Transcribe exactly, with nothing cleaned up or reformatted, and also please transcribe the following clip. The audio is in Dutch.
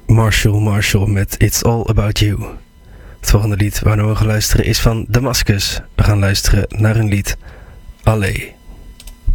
Marshall Marshall met It's All About You. Het volgende lied waar we gaan luisteren is van Damascus. We gaan luisteren naar hun lied Allee.